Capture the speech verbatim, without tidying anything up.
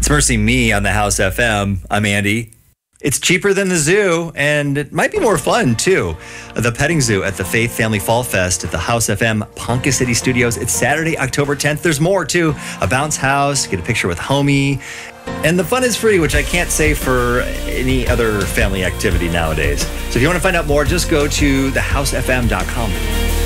It's Mercy Me on the House F M. I'm Andy. It's cheaper than the zoo, and it might be more fun, too. The petting zoo at the Faith Family Fall Fest at the House F M Ponca City Studios. It's Saturday, October tenth. There's more, too. A bounce house, get a picture with homie. And the fun is free, which I can't say for any other family activity nowadays. So if you want to find out more, just go to the house f m dot com.